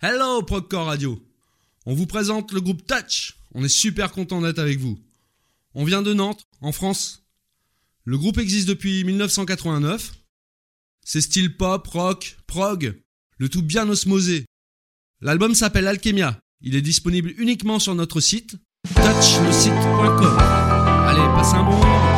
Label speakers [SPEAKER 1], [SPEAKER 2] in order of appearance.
[SPEAKER 1] Hello Progcore Radio. On vous présente le groupe Touch. On est super content d'être avec vous. On vient de Nantes, en France. Le groupe existe depuis 1989. C'est style pop, rock, prog, le tout bien osmosé. L'album s'appelle Alchemia. Il est disponible uniquement sur notre site touchlesite.com. Allez, passez un bon moment.